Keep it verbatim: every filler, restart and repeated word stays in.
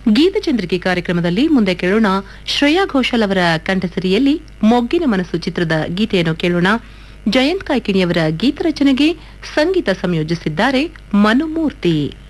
ಗೀತಚಂದ್ರಿಕೆ ಕಾರ್ಯಕ್ರಮದಲ್ಲಿ ಮುಂದೆ ಕೇಳೋಣ ಶ್ರೇಯಾ ಘೋಷಾಲ್ ಅವರ ಕಂಠಸಿರಿಯಲ್ಲಿ ಮೊಗ್ಗಿನ ಮನಸ್ಸು ಚಿತ್ರದ ಗೀತೆಯನ್ನು ಕೇಳೋಣ. ಜಯಂತ್ ಕಾಯ್ಕಿಣಿಯವರ ಗೀತ ರಚನೆಗೆ ಸಂಗೀತ ಸಂಯೋಜಿಸಿದ್ದಾರೆ ಮನುಮೂರ್ತಿ.